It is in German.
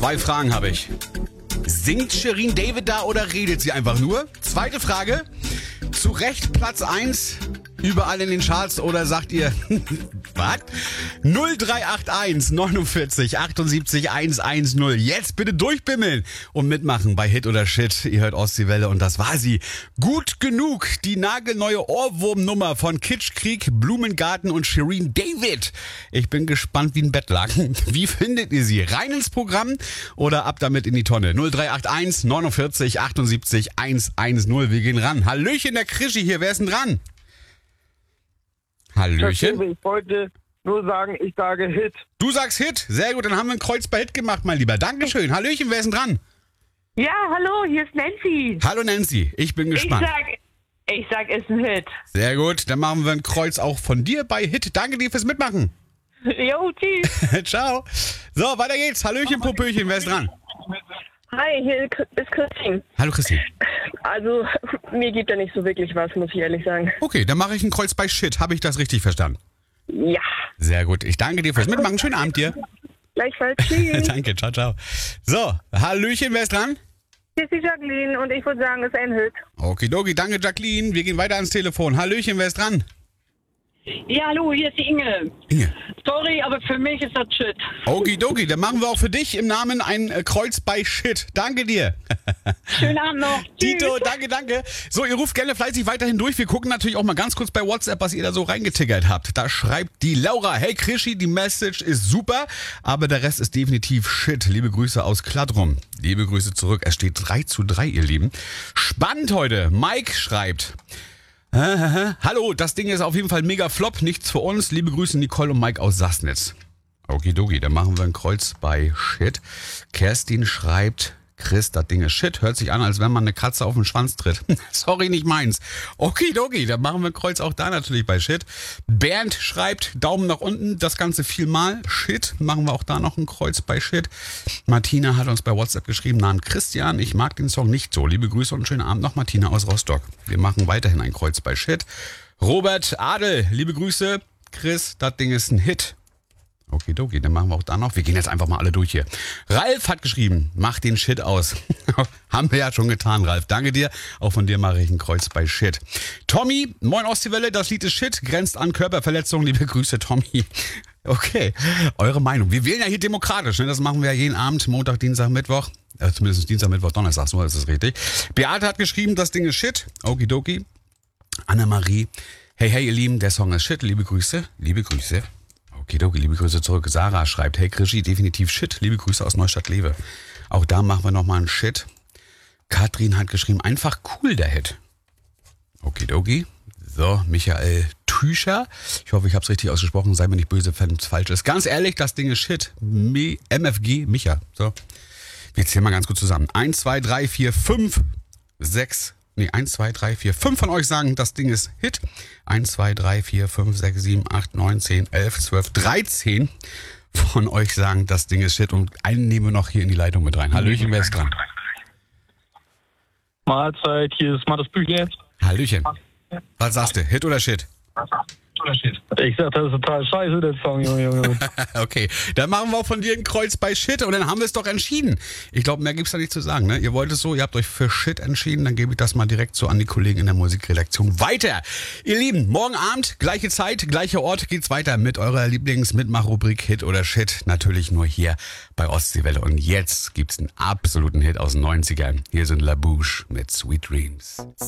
2 Fragen habe ich. Singt Shirin David da oder redet sie einfach nur? Zweite Frage. Zu Recht Platz 1 überall in den Charts oder sagt ihr, was? 0381 49 78 110. Jetzt bitte durchbimmeln und mitmachen bei Hit oder Shit. Ihr hört Ostseewelle und das war sie. Gut genug, die nagelneue Ohrwurmnummer von Kitschkrieg, Blumengarten und Shirin David. Ich bin gespannt wie ein Bettlaken. Wie findet ihr sie? Rein ins Programm oder ab damit in die Tonne? 0381 49 78 110. Wir gehen ran. Hallöchen, der Krischi hier. Wer ist denn dran? Hallöchen. Ich wollte nur sagen, ich sage Hit. Du sagst Hit? Sehr gut, dann haben wir ein Kreuz bei Hit gemacht, mein Lieber. Dankeschön. Hallöchen, wer ist denn dran? Ja, hallo, hier ist Nancy. Hallo Nancy, ich bin gespannt. Ich sag, ist ein Hit. Sehr gut, dann machen wir ein Kreuz auch von dir bei Hit. Danke dir fürs Mitmachen. Jo, tschüss. Ciao. So, weiter geht's. Hallöchen, Popöchen, wer ist dran? Hi, hier ist Christine. Hallo Christine. Also, mir gibt er nicht so wirklich was, muss ich ehrlich sagen. Okay, dann mache ich ein Kreuz bei Shit. Habe ich das richtig verstanden? Ja. Sehr gut, ich danke dir fürs Mitmachen. Schönen Abend dir. Gleichfalls. Tschüss. Danke, ciao, ciao. So, Hallöchen, wer ist dran? Hier ist die Jacqueline und ich würde sagen, es ist ein Hit. Okidoki, danke Jacqueline. Wir gehen weiter ans Telefon. Hallöchen, wer ist dran? Ja, hallo, hier ist die Inge. Inge. Sorry, aber für mich ist das Shit. Okidoki, dann machen wir auch für dich im Namen ein Kreuz bei Shit. Danke dir. Schönen Abend noch. Tito, danke. So, ihr ruft gerne fleißig weiterhin durch. Wir gucken natürlich auch mal ganz kurz bei WhatsApp, was ihr da so reingetickert habt. Da schreibt die Laura, hey Krischi, die Message ist super, aber der Rest ist definitiv Shit. Liebe Grüße aus Kladrum. Liebe Grüße zurück. Es steht 3:3, ihr Lieben. Spannend heute. Mike schreibt... Hallo, das Ding ist auf jeden Fall mega flop, nichts für uns. Liebe Grüße Nicole und Mike aus Sassnitz. Okidoki, dann machen wir ein Kreuz bei Shit. Kerstin schreibt, Chris, das Ding ist Shit. Hört sich an, als wenn man eine Katze auf den Schwanz tritt. Sorry, nicht meins. Okidoki, dann machen wir ein Kreuz auch da natürlich bei Shit. Bernd schreibt, Daumen nach unten, das Ganze vielmal. Shit, machen wir auch da noch ein Kreuz bei Shit. Martina hat uns bei WhatsApp geschrieben, Namen Christian, ich mag den Song nicht so. Liebe Grüße und einen schönen Abend noch, Martina aus Rostock. Wir machen weiterhin ein Kreuz bei Shit. Robert Adel, liebe Grüße. Chris, das Ding ist ein Hit. Okidoki, dann machen wir auch da noch. Wir gehen jetzt einfach mal alle durch hier. Ralf hat geschrieben, mach den Shit aus. Haben wir ja schon getan, Ralf. Danke dir. Auch von dir mache ich ein Kreuz bei Shit. Tommy, moin Ostseewelle, das Lied ist Shit, grenzt an Körperverletzung. Liebe Grüße, Tommy. Okay, eure Meinung. Wir wählen ja hier demokratisch, ne? Das machen wir ja jeden Abend, Montag, Dienstag, Mittwoch. Zumindest Dienstag, Mittwoch, Donnerstag, so ist es richtig. Beate hat geschrieben, das Ding ist Shit. Okidoki. Annemarie, hey, ihr Lieben, der Song ist Shit. Liebe Grüße. Okidoki, liebe Grüße zurück. Sarah schreibt, hey Krischi, definitiv Shit. Liebe Grüße aus Neustadt-Lewe. Auch da machen wir nochmal einen Shit. Katrin hat geschrieben, einfach cool der Hit. Okidoki. So, Michael Tüscher. Ich hoffe, ich habe es richtig ausgesprochen. Sei mir nicht böse, wenn es falsch ist. Ganz ehrlich, das Ding ist Shit. MFG, Micha. So. Wir zählen mal ganz gut zusammen. 1, 2, 3, 4, 5, 6... 1, 2, 3, 4, 5 von euch sagen, das Ding ist Hit. 1, 2, 3, 4, 5, 6, 7, 8, 9, 10, 11, 12, 13 von euch sagen, das Ding ist Shit. Und einen nehmen wir noch hier in die Leitung mit rein. Hallöchen, wer ist dran? Mahlzeit, hier ist Mattes Büchler. Hallöchen. Was sagst du, Hit oder Shit? Ich sag, das ist total scheiße, der Song, Junge. Okay, dann machen wir auch von dir ein Kreuz bei Shit und dann haben wir es doch entschieden. Ich glaube, mehr gibt's da nicht zu sagen, ne? Ihr wollt es so, ihr habt euch für Shit entschieden, dann gebe ich das mal direkt so an die Kollegen in der Musikredaktion weiter. Ihr Lieben, morgen Abend, gleiche Zeit, gleicher Ort, geht's weiter mit eurer Lieblings-Mitmach-Rubrik Hit oder Shit. Natürlich nur hier bei Ostseewelle. Und jetzt gibt's einen absoluten Hit aus den 90ern. Hier sind La Bouche mit Sweet Dreams.